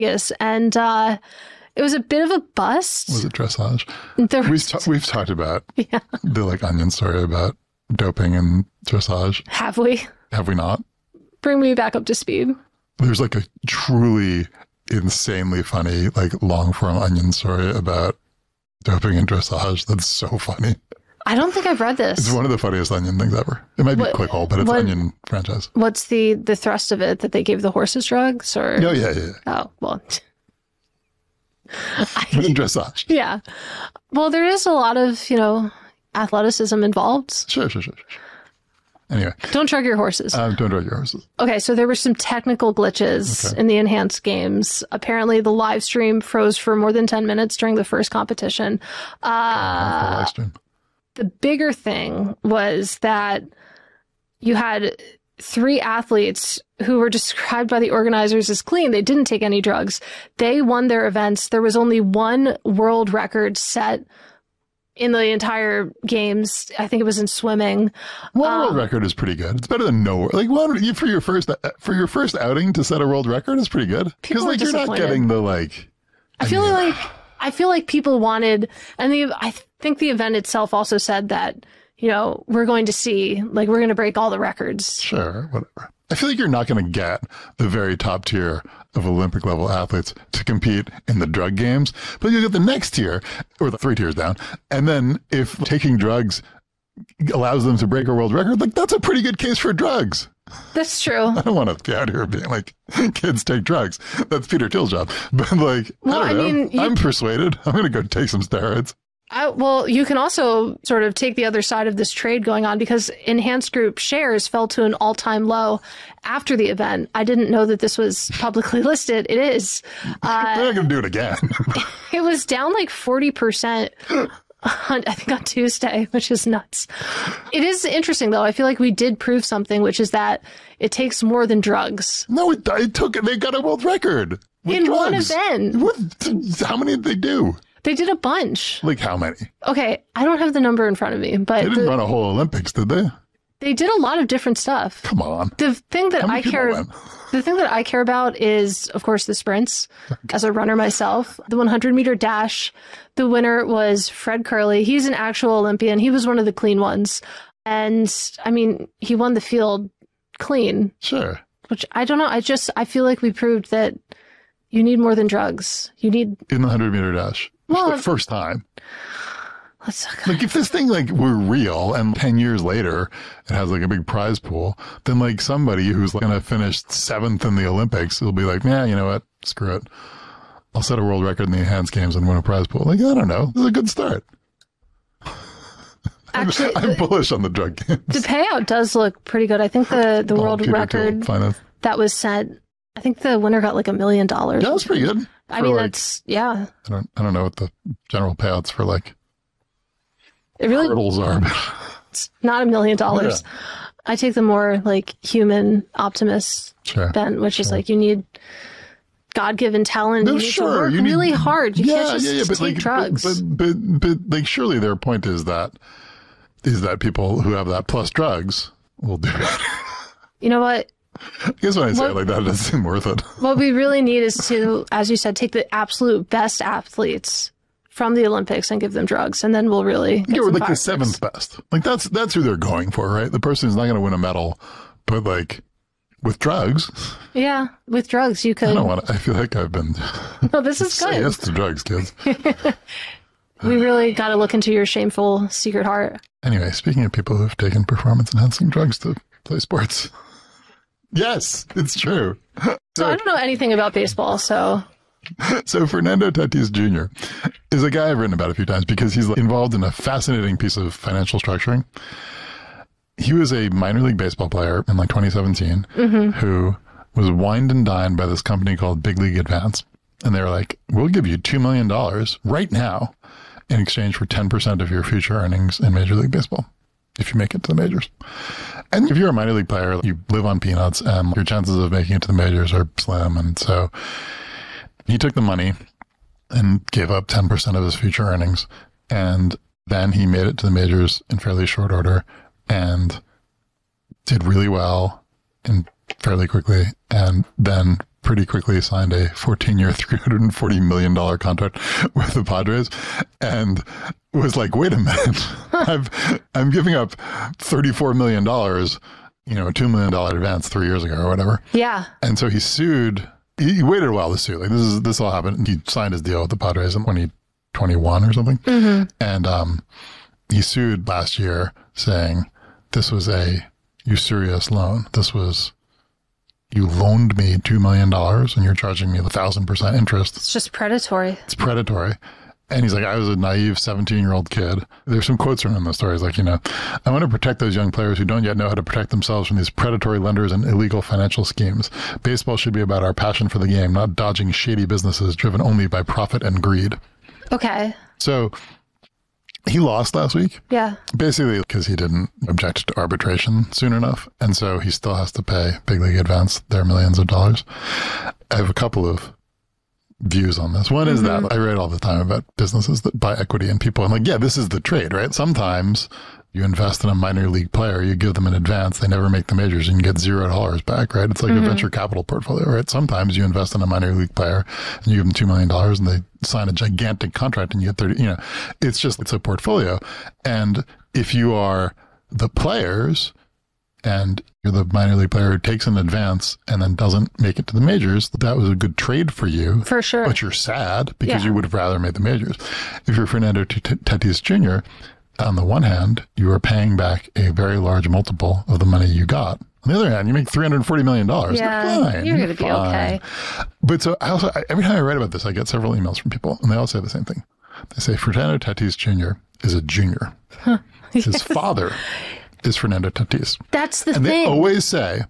Vegas, and it was a bit of a bust. Was it dressage? We've talked about the like onion story about doping and dressage. Have we? Have we not? Bring me back up to speed. There's like a truly insanely funny, like long form onion story about doping and dressage. That's so funny. I don't think I've read this. It's one of the funniest onion things ever. It might be Clickhole, but it's Onion franchise. What's the thrust of it? That they gave the horses drugs, or? Oh, yeah. Oh, well. But in dressage. Yeah. Well, there is a lot of, athleticism involved. Sure. Anyway. Don't drug your horses. Don't drug your horses. Okay, so there were some technical glitches in the enhanced games. Apparently, the live stream froze for more than 10 minutes during the first competition. Live stream. The bigger thing was that you had 3 athletes who were described by the organizers as clean. They didn't take any drugs. They won their events. There was only one world record set in the entire games. I think it was in swimming. One world record is pretty good. It's better than no. Like for your first outing to set a world record is pretty good. Because like you're not getting the like. I feel like people wanted, and I think the event itself also said that, we're going to break all the records. Sure, whatever. I feel like you're not going to get the very top tier of Olympic level athletes to compete in the drug games, but you'll get the next tier, or the 3 tiers down. And then if taking drugs allows them to break a world record, like that's a pretty good case for drugs. That's true. I don't want to be out here being like, kids take drugs. That's Peter Thiel's job. But like, I don't know. I'm persuaded. I'm going to go take some steroids. Well, you can also sort of take the other side of this trade going on, because Enhanced Group shares fell to an all-time low after the event. I didn't know that this was publicly listed. It is. They're not going to do it again. It was down like 40%. I think on Tuesday, which is nuts. It is interesting, though. I feel like we did prove something, which is that it takes more than drugs. No, it took. They got a world record in drugs. One event. How many did they do? They did a bunch. Like how many? Okay, I don't have the number in front of me, but they didn't run a whole Olympics, did they? They did a lot of different stuff. Come on. The thing that I care about is, of course, the sprints. As a runner myself, the 100-meter dash, the winner was Fred Kerley. He's an actual Olympian. He was one of the clean ones. And, I mean, he won the field clean. Sure. Which, I don't know. I feel like we proved that you need more than drugs. You need... In the 100-meter dash. Well, the first time. Like if this thing like were real and 10 years later it has like a big prize pool, then like somebody who's like gonna finish 7th in the Olympics will be like, you know what? Screw it. I'll set a world record in the enhanced games and win a prize pool. Like, I don't know. This is a good start. Actually, I'm bullish on the drug games. The payout does look pretty good. I think the world record that was set, I think the winner got like $1 million. Yeah, that's pretty good. I mean, that's, yeah. I don't know what the general payouts for like hurdles are. It's not $1 million. Yeah. I take the more like human optimist bent, which is like you need God-given talent. You need to work really hard. You can't just take drugs. But like surely their point is that people who have that plus drugs will do it. You know what? I guess when I say it like that, it doesn't seem worth it. What we really need is to, as you said, take the absolute best athletes from the Olympics and give them drugs, and then we'll really get like the 7th best. Like that's who they're going for, right? The person who's not going to win a medal, but like with drugs. Yeah, with drugs you could. I feel like I've been. No, this is good. Say yes to drugs, kids. We really got to look into your shameful secret heart. Anyway, speaking of people who've taken performance-enhancing drugs to play sports. Yes, it's true. So I don't know anything about baseball, so Fernando Tatis Jr. is a guy I've written about a few times because he's involved in a fascinating piece of financial structuring. He was a minor league baseball player in like 2017 who was wined and dined by this company called Big League Advance. And they were like, we'll give you $2 million right now in exchange for 10% of your future earnings in Major League Baseball if you make it to the majors. And if you're a minor league player, you live on peanuts and your chances of making it to the majors are slim. And so he took the money and gave up 10% of his future earnings. And then he made it to the majors in fairly short order and did really well and fairly quickly. And then pretty quickly signed a 14-year, $340 million contract with the Padres and was like, wait a minute, I'm giving up $34 million, a $2 million advance 3 years ago or whatever. Yeah. And so he sued. He waited a while to sue. Like this all happened. He signed his deal with the Padres in 2021 or something. Mm-hmm. And he sued last year saying this was a usurious loan. This was, you loaned me $2 million and you're charging me 1,000% interest. It's just predatory. It's predatory. And he's like, I was a naive 17-year-old kid. There's some quotes from him in the story. He's like, I want to protect those young players who don't yet know how to protect themselves from these predatory lenders and illegal financial schemes. Baseball should be about our passion for the game, not dodging shady businesses driven only by profit and greed. Okay. So he lost last week. Yeah. Basically because he didn't object to arbitration soon enough. And so he still has to pay Big League Advance their millions of dollars. I have a couple of views on this. One is that I read all the time about businesses that buy equity in people. I'm like, yeah, this is the trade, right? Sometimes you invest in a minor league player, you give them an advance, they never make the majors, and you get $0 back, right? It's like a venture capital portfolio, right? Sometimes you invest in a minor league player and you give them $2 million and they sign a gigantic contract and you get 30, it's a portfolio. And if you are the players and you're the minor league player who takes an advance and then doesn't make it to the majors, that was a good trade for you. For sure. But you're sad because you would have rather made the majors. If you're Fernando Tatis Jr., on the one hand, you are paying back a very large multiple of the money you got. On the other hand, you make $340 million. Yeah, you're going to be okay. But so every time I write about this, I get several emails from people, and they all say the same thing. They say Fernando Tatis Jr. is a junior. His father is Fernando Tatis. That's the thing. And they always say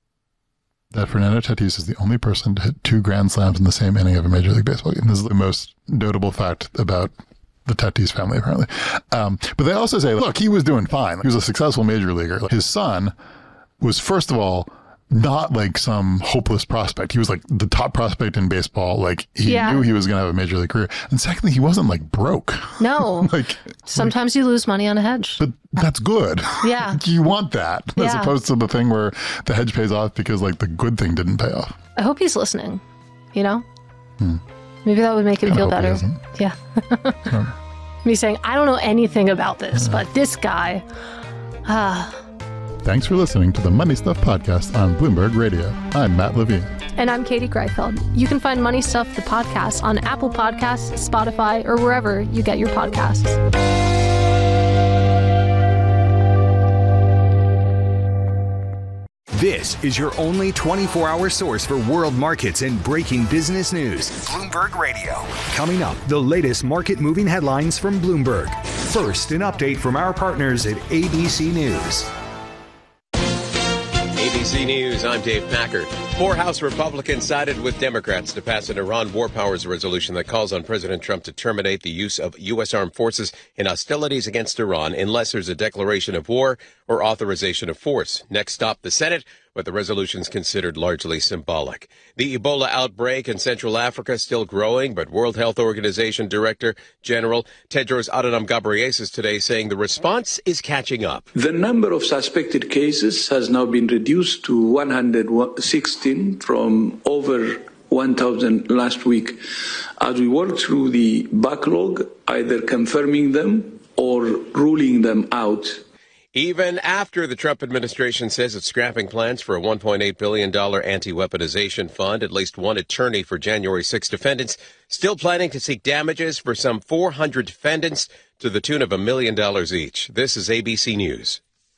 that Fernando Tatis is the only person to hit 2 grand slams in the same inning of a Major League Baseball game. This is the most notable fact about the Tatis family, apparently. But they also say, look, he was doing fine. He was a successful major leaguer. His son was, first of all, not like some hopeless prospect. He was like the top prospect in baseball. Like he knew he was going to have a major league career. And secondly, he wasn't like broke. No. Sometimes you lose money on a hedge. But that's good. Yeah. You want that as opposed to the thing where the hedge pays off because like the good thing didn't pay off. I hope he's listening, Maybe that would make him feel better. Yeah. Me saying, I don't know anything about this, but this guy. Thanks for listening to the Money Stuff Podcast on Bloomberg Radio. I'm Matt Levine. And I'm Katie Greifeld. You can find Money Stuff, the podcast, on Apple Podcasts, Spotify, or wherever you get your podcasts. This is your only 24-hour source for world markets and breaking business news. Bloomberg Radio. Coming up, the latest market-moving headlines from Bloomberg. First, an update from our partners at ABC News. ABC News, I'm Dave Packard. 4 House Republicans sided with Democrats to pass an Iran war powers resolution that calls on President Trump to terminate the use of U.S. armed forces in hostilities against Iran unless there's a declaration of war or authorization of force. Next stop, the Senate, but the resolution's considered largely symbolic. The Ebola outbreak in Central Africa is still growing, but World Health Organization Director General Tedros Adhanom Ghebreyesus today saying the response is catching up. The number of suspected cases has now been reduced to 116 from over 1,000 last week. As we work through the backlog, either confirming them or ruling them out. Even after the Trump administration says it's scrapping plans for a $1.8 billion anti-weaponization fund, at least one attorney for January 6 defendants still planning to seek damages for some 400 defendants to the tune of $1 million each. This is ABC News.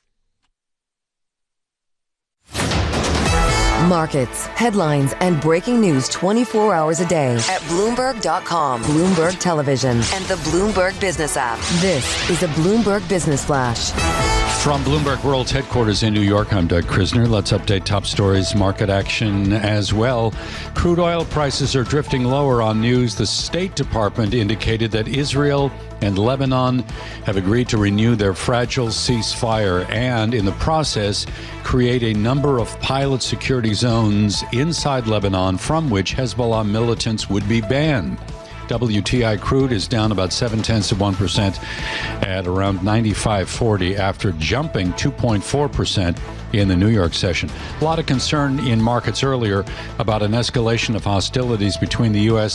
Markets, headlines, and breaking news 24 hours a day at Bloomberg.com, Bloomberg Television, and the Bloomberg Business app. This is a Bloomberg Business Flash. From Bloomberg World Headquarters in New York, I'm Doug Krisner. Let's update top stories, market action as well. Crude oil prices are drifting lower on news. The State Department indicated that Israel and Lebanon have agreed to renew their fragile ceasefire and, in the process, create a number of pilot security zones inside Lebanon from which Hezbollah militants would be banned. WTI crude is down about 0.7% at around 95.40 after jumping 2.4% in the New York session. A lot of concern in markets earlier about an escalation of hostilities between the U.S.